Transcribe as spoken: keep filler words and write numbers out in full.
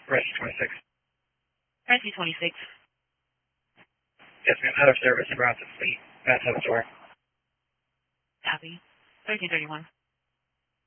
Rescue twenty-six. Rescue twenty-six. Yes, ma'am. Out of service. Ground to fleet. That's how it's work. Copy. thirteen thirty-one.